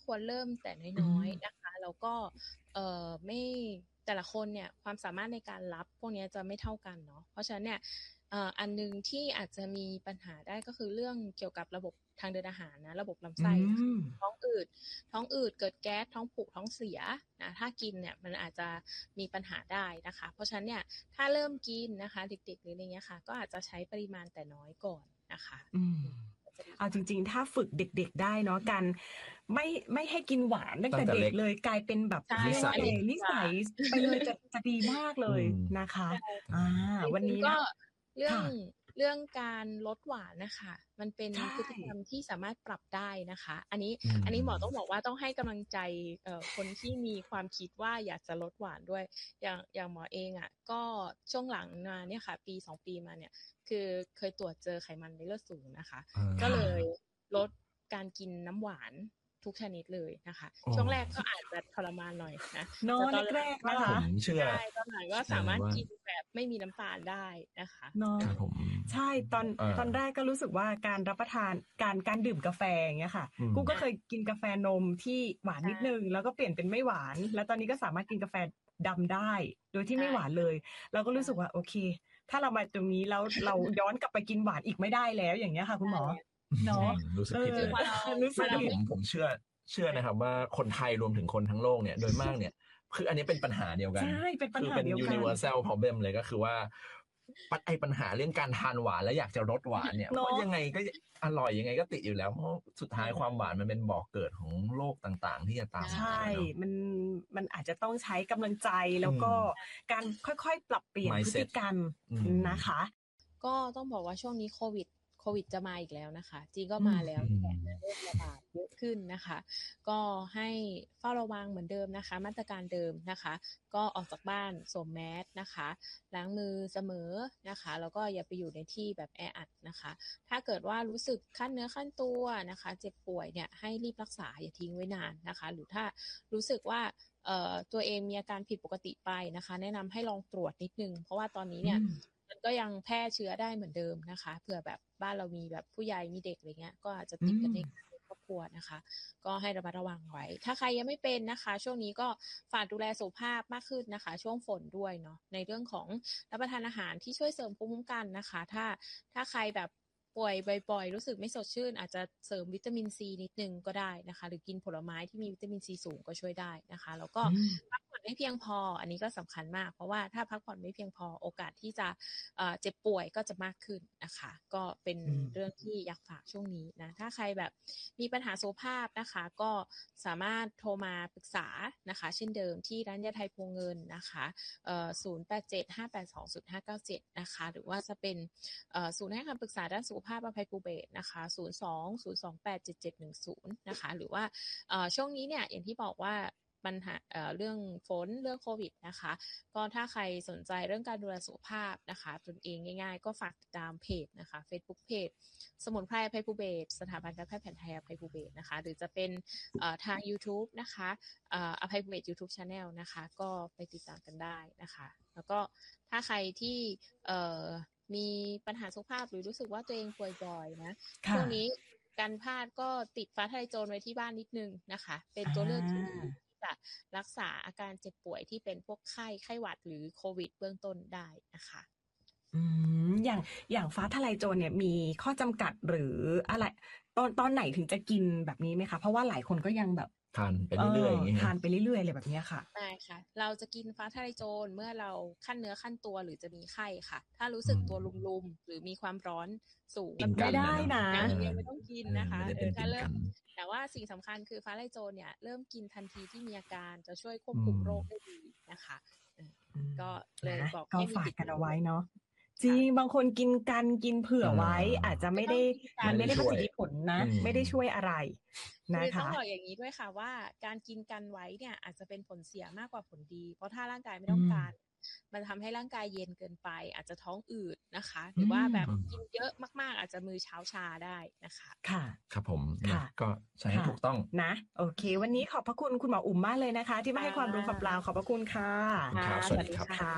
ควรเริ่มแต่น้อยๆนะคะแล้วก็ไม่แต่ละคนเนี่ยความสามารถในการรับพวกนี้จะไม่เท่ากันเนาะเพราะฉะนั้นเนี่ยอันนึงที่อาจจะมีปัญหาได้ก็คือเรื่องเกี่ยวกับระบบทางเดินอาหารนะระบบลำไส้ท้องอืดเกิดแก๊สท้องผูกท้องเสียนะถ้ากินเนี่ยมันอาจจะมีปัญหาได้นะคะเพราะฉะนั้นเนี่ยถ้าเริ่มกินนะคะเด็กๆหรืออะไรเงี้ยค่ะก็อาจจะใช้ปริมาณแต่น้อยก่อนนะคะเอาจริงๆถ้าฝึกเด็กๆได้เนาะกันไม่ให้กินหวานตั้งแต่เด็กเลยกลายเป็นแบบนิสัยไปเลยจะดีมากเลยนะคะวันนี้ก็เรื่องการลดหวานนะคะมันเป็นพฤติกรรมที่สามารถปรับได้นะคะอันนี้หมอต้องบอกว่าต้องให้กำลังใจคนที่มีความคิดว่าอยากจะลดหวานด้วยอย่างหมอเองอ่ะก็ช่วงหลังมาเนี่ยค่ะปี2ปีมาเนี่ยคือเคยตรวจเจอไขมันในเลือดสูงนะคะก็เลยลดการกินน้ำหวานทุกชนิดเลยนะคะช่วงแรกก็อาจจะทรมานหน่อยนะแต่ตอนแรกนะคะผมเชื่อตอนหลังก็สามารถกินแบบไม่มีน้ำตาลได้นะคะใช่ตอนแรกก็รู้สึกว่าการรับประทานการดื่มกาแฟอย่างเงี้ยค่ะกูก็เคยกินกาแฟนมที่หวานนิดนึงแล้วก็เปลี่ยนเป็นไม่หวานแล้วตอนนี้ก็สามารถกินกาแฟดำได้โดยที่ไม่หวานเลยเราก็รู้สึกว่าโอเคถ้าเรามาตรงนี้แล้วเราย้อนกลับไปกินหวานอีกไม่ได้แล้วอย่างเงี้ยค่ะคุณหมอเนาะรู้สึกผิดเลยผมเชื่อนะครับว่าคนไทยรวมถึงคนทั้งโลกเนี่ยโดยมากเนี่ยคืออันนี้เป็นปัญหาเดียวกันคือเป็น universal problem เลยก็คือว่าปัญหาเรื่องการทานหวานแล้วอยากจะลดหวานเนี่ยเพราะยังไงก็อร่อยยังไงก็ติดอยู่แล้วเพราะสุดท้ายความหวานมันเป็นบ่อกเกิดของโรคต่างๆที่จะตามมาใช่มันอาจจะต้องใช้กำลังใจแล้วก็การค่อยๆปรับเปลี่ยนพฤติกรรมนะคะก็ต้องบอกว่าช่วงนี้โควิดจะมาอีกแล้วนะคะจริงก็มาแล้วแต่เริ่มระบาดเยอะขึ้นนะคะก็ให้เฝ้าระวังเหมือนเดิมนะคะมาตรการเดิมนะคะก็ออกจากบ้านสวมแมสนะคะล้างมือเสมอนะคะแล้วก็อย่าไปอยู่ในที่แบบแออัดนะคะถ้าเกิดว่ารู้สึกขั้นเนื้อขั้นตัวนะคะเจ็บป่วยเนี่ยให้รีบรักษาอย่าทิ้งไว้นานนะคะหรือถ้ารู้สึกว่าตัวเองมีอาการผิดปกติไปนะคะแนะนำให้ลองตรวจนิดนึงเพราะว่าตอนนี้เนี่ยมันก็ยังแพร่เชื้อได้เหมือนเดิมนะคะเผื่อแบบบ้านเรามีแบบผู้ใหญ่มีเด็กอะไรเงี้ยก็อาจจะติดกันในครอบครัวนะคะก็ให้ระมัดระวังไว้ถ้าใครยังไม่เป็นนะคะช่วงนี้ก็ฝากดูแลสุขภาพมากขึ้นนะคะช่วงฝนด้วยเนาะในเรื่องของรับประทานอาหารที่ช่วยเสริมภูมิคุ้มกันนะคะถ้าใครแบบป่วยบ่อยๆรู้สึกไม่สดชื่นอาจจะเสริมวิตามินซีนิดนึงก็ได้นะคะหรือกินผลไม้ที่มีวิตามินซีสูงก็ช่วยได้นะคะแล้วก็พักผ่อนให้เพียงพออันนี้ก็สำคัญมากเพราะว่าถ้าพักผ่อนไม่เพียงพอโอกาสที่จะเจ็บป่วยก็จะมากขึ้นนะคะก็เป็นเรื่องที่อยากฝากช่วงนี้นะถ้าใครแบบมีปัญหาสุขภาพนะคะก็สามารถโทรมาปรึกษานะคะเช่นเดิมที่ร้านยาไทยโพเงินนะคะ0875820597นะคะหรือว่าจะเป็นศูนย์ให้คำปรึกษาด้านสุขภาพอภัยภูเบศรนะคะ02-028-7710นะคะหรือว่าช่วงนี้เนี่ยอย่างที่บอกว่าปัญหาเรื่องฝนเรื่องโควิดนะคะก็ถ้าใครสนใจเรื่องการดูแลสุขภาพนะคะตนเองง่ายๆก็ฝากติดตามเพจนะคะ Facebook เพจสมุนไพรอภัยภูเบศรสถาบันการแพทย์แผนไทยอภัยภูเบศรนะคะหรือจะเป็นทาง YouTube นะคะอภัยภูเบศร YouTube Channel นะคะก็ไปติดตามกันได้นะคะแล้วก็ถ้าใครที่มีปัญหาสุขภาพหรือรู้สึกว่าตัวเองป่วยบ่อยนะช่วงนี้การพลาดก็ติดฟ้าทะลายโจรไว้ที่บ้านนิดนึงนะคะเป็นตัวเลือกที่ดีจะรักษาอาการเจ็บป่วยที่เป็นพวกไข้หวัดหรือโควิดเบื้องต้นได้นะคะอย่างฟ้าทะลายโจรเนี่ยมีข้อจำกัดหรืออะไรตอนไหนถึงจะกินแบบนี้ไหมคะเพราะว่าหลายคนก็ยังแบบทานไปเรื่อยๆทานไปเรื่อยๆอะไรแบบนี้ค่ะได้ค่ะเราจะกินฟ้าทะลายโจรเมื่อเราขั้นเนื้อขั้นตัวหรือจะมีไข้ค่ะถ้ารู้สึกตัวลุมๆหรือมีความร้อนสูงไม่ได้นะยังไม่ต้องกินนะคะถ้าเริ่มแต่ว่าสิ่งสำคัญคือฟ้าทะลายโจรเนี่ยเริ่มกินทันทีที่มีอาการจะช่วยควบคุมโรคได้ดีนะคะก็เลยบอกให้ฝากกันเอาไว้เนาะจริงบางคนกินเผื่อไว้อาจจะไม่ได้มันไม่ได้ประสิทธิผลนะไม่ได้ช่วยอะไรนะคะต้องบอกอย่างนี้ด้วยค่ะว่าการกินกันไว้เนี่ยอาจจะเป็นผลเสียมากกว่าผลดีเพราะถ้าร่างกายไม่ต้องการมันทำให้ร่างกายเย็นเกินไปอาจจะท้องอืดนะคะหรือว่าแบบกินเยอะมากๆอาจจะมือเช้าชาได้นะคะค่ะครับผมก็ใช้ให้ถูกต้องนะโอเควันนี้ขอบพระคุณคุณหมออุ๋มมากเลยนะคะที่มาให้ความรู้กับเราขอบพระคุณค่ะสวัสดีครับ